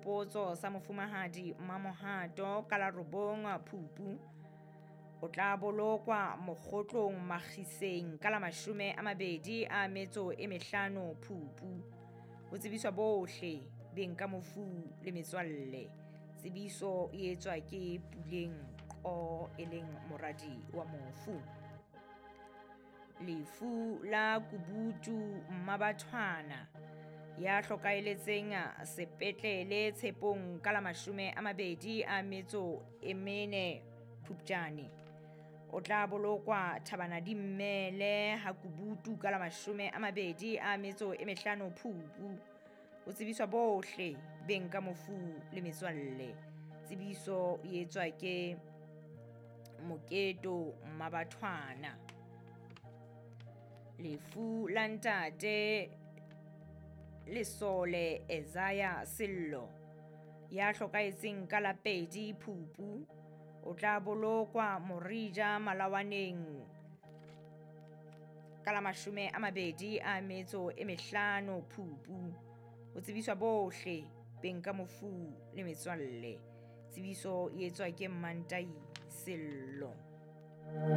sehopotso sa mofumahadi Mmamohato ka la 9 Phupu, o tla bolokwa mokgotlong Makgiseng ka la 25 Phupu. Ho tsebiswa bohle beng ka mofu le metswalle. Tsebiso e etswa ke Puleng Qo, e leng moradi wa mofu. Lefu la Kubutu Mmabathwana ya hlokaeletseng sepetlele Tshepong ka la 24 Phupjane. O tla bolokwa Thabanadimmele ha Kubutu ka la 25 Phupu. Ho tsebiswa bohle beng ka mofu le metswalle. Tsebiso e etswa ke Moketo Mmabathwana. Lefu la ntate Lesole Ezaya Sello ya hlokaetseng ka la 2 Phupu. O tla bolokwa Morija Malawaneng ka la 25 Phupu. Ho tsebiswa bohle beng ka mofu le metswalle. Tsebiso e etswa ke Mantai Sello.